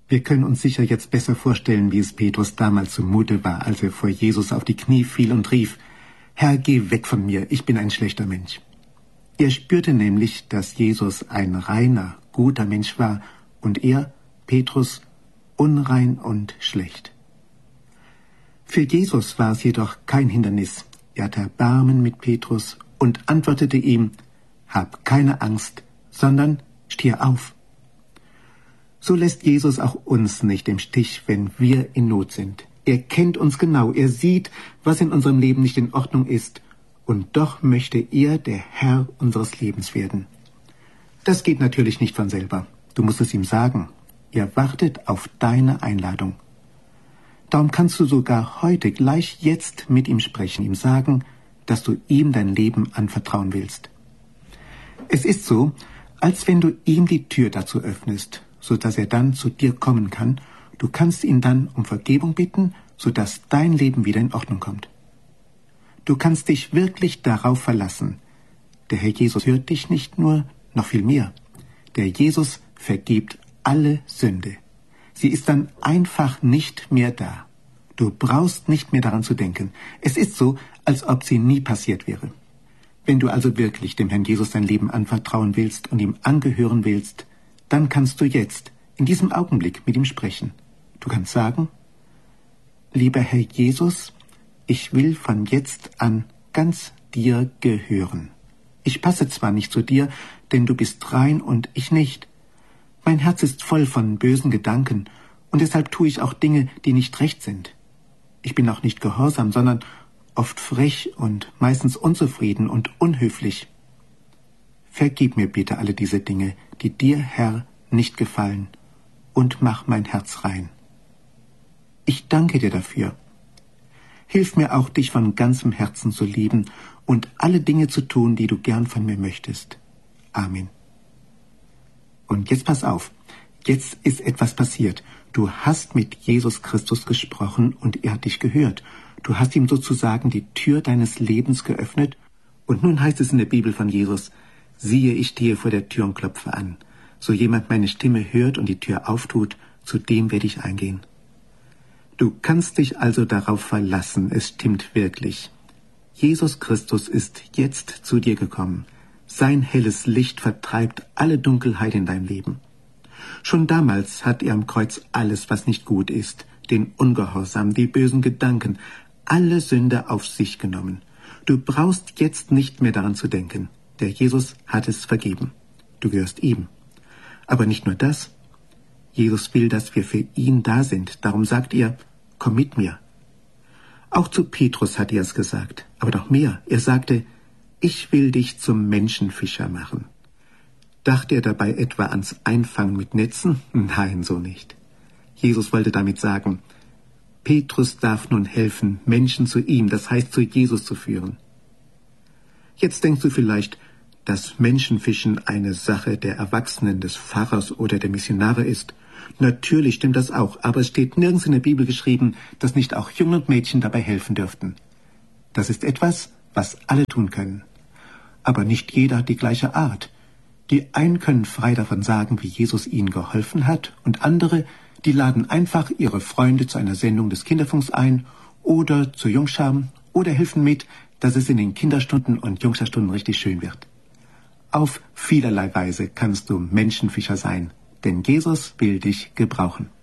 Wir können uns sicher jetzt besser vorstellen, wie es Petrus damals zumute war, als er vor Jesus auf die Knie fiel und rief: Herr, geh weg von mir, ich bin ein schlechter Mensch. Er spürte nämlich, dass Jesus ein reiner, guter Mensch war und er, Petrus, unrein und schlecht. Für Jesus war es jedoch kein Hindernis. Er hatte Erbarmen mit Petrus und antwortete ihm: Hab keine Angst, sondern steh auf. So lässt Jesus auch uns nicht im Stich, wenn wir in Not sind. Er kennt uns genau, er sieht, was in unserem Leben nicht in Ordnung ist, und doch möchte er der Herr unseres Lebens werden. Das geht natürlich nicht von selber. Du musst es ihm sagen. Er wartet auf deine Einladung. Darum kannst du sogar heute, gleich jetzt mit ihm sprechen, ihm sagen, dass du ihm dein Leben anvertrauen willst. Es ist so, als wenn du ihm die Tür dazu öffnest, sodass er dann zu dir kommen kann. Du kannst ihn dann um Vergebung bitten, sodass dein Leben wieder in Ordnung kommt. Du kannst dich wirklich darauf verlassen. Der Herr Jesus hört dich nicht nur, noch viel mehr. Der Jesus vergibt alle Sünde. Sie ist dann einfach nicht mehr da. Du brauchst nicht mehr daran zu denken. Es ist so, als ob sie nie passiert wäre. Wenn du also wirklich dem Herrn Jesus dein Leben anvertrauen willst und ihm angehören willst, dann kannst du jetzt, in diesem Augenblick, mit ihm sprechen. Du kannst sagen: Lieber Herr Jesus, ich will von jetzt an ganz dir gehören. Ich passe zwar nicht zu dir, denn du bist rein und ich nicht. Mein Herz ist voll von bösen Gedanken und deshalb tue ich auch Dinge, die nicht recht sind. Ich bin auch nicht gehorsam, sondern oft frech und meistens unzufrieden und unhöflich. Vergib mir bitte alle diese Dinge, die dir, Herr, nicht gefallen, und mach mein Herz rein. Ich danke dir dafür. Hilf mir auch, dich von ganzem Herzen zu lieben und alle Dinge zu tun, die du gern von mir möchtest. Amen. Und jetzt pass auf, jetzt ist etwas passiert. Du hast mit Jesus Christus gesprochen und er hat dich gehört. Du hast ihm sozusagen die Tür deines Lebens geöffnet und nun heißt es in der Bibel von Jesus: Siehe, ich stehe vor der Tür und klopfe an. So jemand meine Stimme hört und die Tür auftut, zu dem werde ich eingehen. Du kannst dich also darauf verlassen, es stimmt wirklich. Jesus Christus ist jetzt zu dir gekommen. Sein helles Licht vertreibt alle Dunkelheit in deinem Leben. Schon damals hat er am Kreuz alles, was nicht gut ist, den Ungehorsam, die bösen Gedanken, alle Sünde auf sich genommen. Du brauchst jetzt nicht mehr daran zu denken. Der Jesus hat es vergeben. Du gehörst ihm. Aber nicht nur das. Jesus will, dass wir für ihn da sind. Darum sagt er: Komm mit mir. Auch zu Petrus hat er es gesagt. Aber noch mehr. Er sagte: Ich will dich zum Menschenfischer machen. Dachte er dabei etwa ans Einfangen mit Netzen? Nein, so nicht. Jesus wollte damit sagen, Petrus darf nun helfen, Menschen zu ihm, das heißt zu Jesus zu führen. Jetzt denkst du vielleicht, dass Menschenfischen eine Sache der Erwachsenen, des Pfarrers oder der Missionare ist. Natürlich stimmt das auch, aber es steht nirgends in der Bibel geschrieben, dass nicht auch Jungen und Mädchen dabei helfen dürften. Das ist etwas, was alle tun können. Aber nicht jeder hat die gleiche Art. Die einen können frei davon sagen, wie Jesus ihnen geholfen hat, und andere, die laden einfach ihre Freunde zu einer Sendung des Kinderfunks ein oder zur Jungschar oder helfen mit, dass es in den Kinderstunden und Jungscharstunden richtig schön wird. Auf vielerlei Weise kannst du Menschenfischer sein, denn Jesus will dich gebrauchen.